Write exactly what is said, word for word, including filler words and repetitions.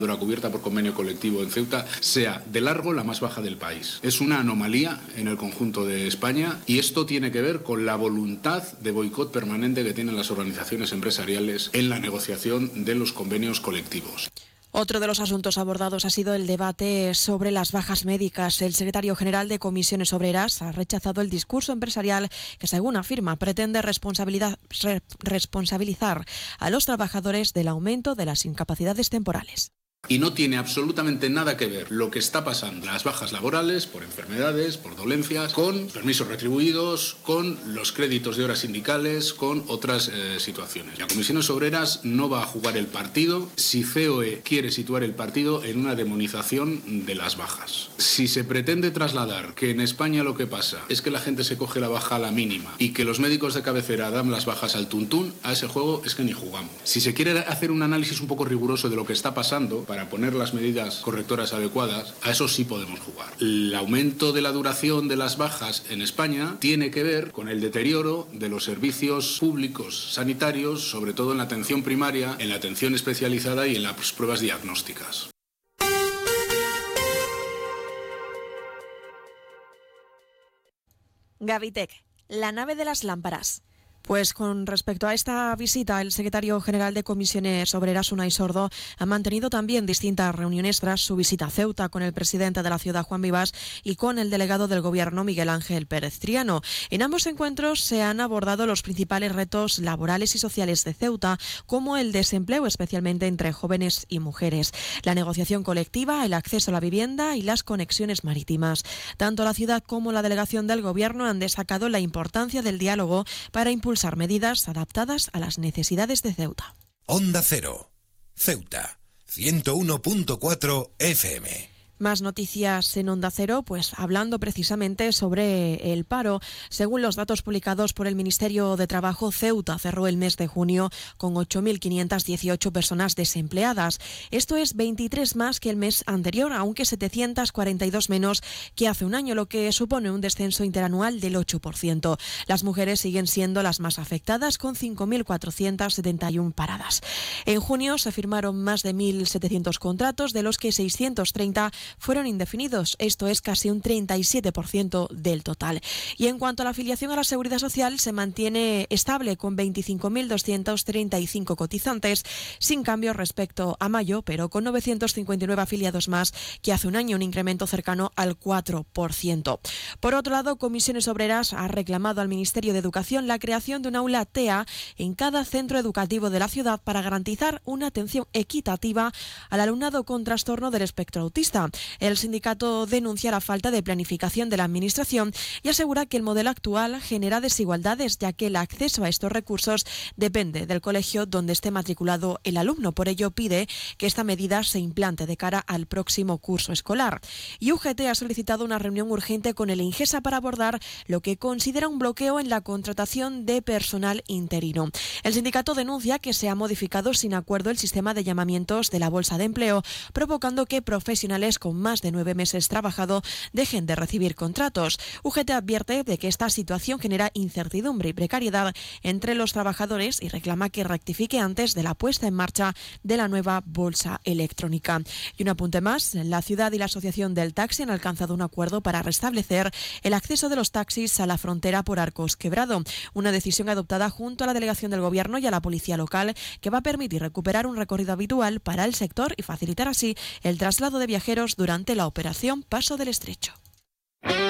cubierta por convenio colectivo en Ceuta sea de largo la más baja del país. Es una anomalía en el conjunto de España y esto tiene que ver con la voluntad de boicot permanente que tienen las organizaciones empresariales en la negociación de los convenios colectivos. Otro de los asuntos abordados ha sido el debate sobre las bajas médicas. El secretario general de Comisiones Obreras ha rechazado el discurso empresarial que, según afirma, pretende responsabilidad, re, responsabilizar a los trabajadores del aumento de las incapacidades temporales. Y no tiene absolutamente nada que ver lo que está pasando, las bajas laborales por enfermedades, por dolencias, con permisos retribuidos, con los créditos de horas sindicales, con otras eh, situaciones. La Comisiones Obreras no va a jugar el partido si C O E quiere situar el partido en una demonización de las bajas. Si se pretende trasladar que en España lo que pasa es que la gente se coge la baja a la mínima y que los médicos de cabecera dan las bajas al tuntún, a ese juego es que ni jugamos. Si se quiere hacer un análisis un poco riguroso de lo que está pasando, para poner las medidas correctoras adecuadas, a eso sí podemos jugar. El aumento de la duración de las bajas en España tiene que ver con el deterioro de los servicios públicos sanitarios, sobre todo en la atención primaria, en la atención especializada y en las pruebas diagnósticas. Gavitec, la nave de las lámparas. Pues con respecto a esta visita, el secretario general de Comisiones Obreras, Unai Sordo, ha mantenido también distintas reuniones tras su visita a Ceuta con el presidente de la ciudad, Juan Vivas, y con el delegado del Gobierno, Miguel Ángel Pérez Triano. En ambos encuentros se han abordado los principales retos laborales y sociales de Ceuta, como el desempleo, especialmente entre jóvenes y mujeres, la negociación colectiva, el acceso a la vivienda y las conexiones marítimas. Tanto la ciudad como la delegación del Gobierno han destacado la importancia del diálogo para impulsar impulsar medidas adaptadas a las necesidades de Ceuta. Onda Cero, Ceuta, ciento uno punto cuatro F M. Más noticias en Onda Cero, pues hablando precisamente sobre el paro. Según los datos publicados por el Ministerio de Trabajo, Ceuta cerró el mes de junio con ocho mil quinientas dieciocho personas desempleadas. Esto es veintitrés más que el mes anterior, aunque setecientas cuarenta y dos menos que hace un año, lo que supone un descenso interanual del ocho por ciento. Las mujeres siguen siendo las más afectadas, con cinco mil cuatrocientas setenta y uno paradas. En junio se firmaron más de mil setecientos contratos, de los que seiscientos treinta fueron indefinidos. Esto es casi un treinta y siete por ciento del total. Y en cuanto a la afiliación a la Seguridad Social, se mantiene estable con veinticinco mil doscientos treinta y cinco cotizantes, sin cambios respecto a mayo, pero con novecientos cincuenta y nueve afiliados más que hace un año, un incremento cercano al cuatro por ciento. Por otro lado, Comisiones Obreras ha reclamado al Ministerio de Educación la creación de un aula T E A en cada centro educativo de la ciudad para garantizar una atención equitativa al alumnado con trastorno del espectro autista. El sindicato denuncia la falta de planificación de la Administración y asegura que el modelo actual genera desigualdades, ya que el acceso a estos recursos depende del colegio donde esté matriculado el alumno. Por ello, pide que esta medida se implante de cara al próximo curso escolar. Y U G T ha solicitado una reunión urgente con el INGESA para abordar lo que considera un bloqueo en la contratación de personal interino. El sindicato denuncia que se ha modificado sin acuerdo el sistema de llamamientos de la Bolsa de Empleo, provocando que profesionales con más de nueve meses trabajado dejen de recibir contratos. U G T advierte de que esta situación genera incertidumbre y precariedad entre los trabajadores y reclama que rectifique antes de la puesta en marcha de la nueva bolsa electrónica. Y un apunte más, la ciudad y la Asociación del Taxi han alcanzado un acuerdo para restablecer el acceso de los taxis a la frontera por Arcos Quebrado, una decisión adoptada junto a la delegación del Gobierno y a la policía local, que va a permitir recuperar un recorrido habitual para el sector y facilitar así el traslado de viajeros durante la operación Paso del Estrecho.